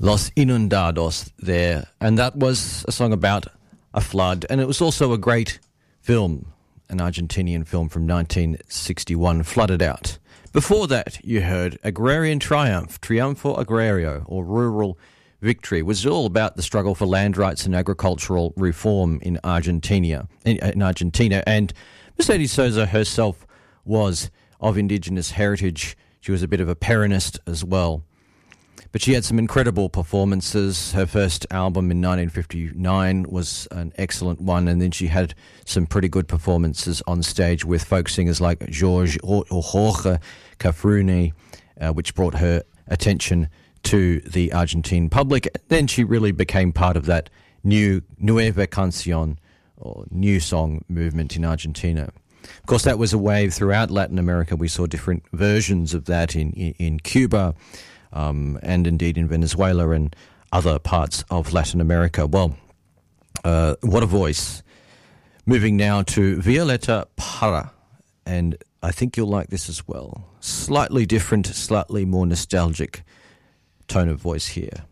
Los Inundados there. And that was a song about a flood. And it was also a great film, an Argentinian film from 1961, Flooded Out. Before that, you heard Agrarian Triumph, Triunfo Agrario, or Rural Victory. It was all about the struggle for land rights and agricultural reform in Argentina. And Mercedes Sosa herself was of indigenous heritage. She was a bit of a Peronist as well. But she had some incredible performances. Her first album in 1959 was an excellent one, and then she had some pretty good performances on stage with folk singers like Jorge Cafrune, which brought her attention to the Argentine public. Then she really became part of that new Nueva Canción, or new song movement in Argentina. Of course, that was a wave throughout Latin America. We saw different versions of that in Cuba, and indeed in Venezuela and other parts of Latin America. Well, what a voice. Moving now to Violeta Parra, and I think you'll like this as well. Slightly different, slightly more nostalgic tone of voice here.